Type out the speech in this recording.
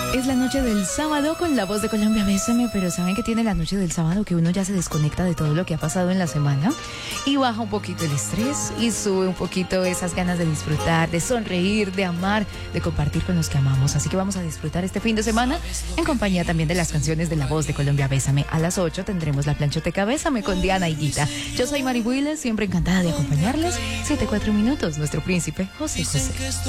Es la noche del sábado con La Voz de Colombia, bésame, pero ¿saben que tiene la noche del sábado? Que uno ya se desconecta de todo lo que ha pasado en la semana y baja un poquito el estrés y sube un poquito esas ganas de disfrutar, de sonreír, de amar, de compartir con los que amamos. Así que vamos a disfrutar este fin de semana en compañía también de las canciones de La Voz de Colombia, bésame. A las 8 tendremos la planchoteca Bésame con Diana y Guita. Yo soy Mari Willes, siempre encantada de acompañarles. 7-4 minutos, nuestro príncipe José José.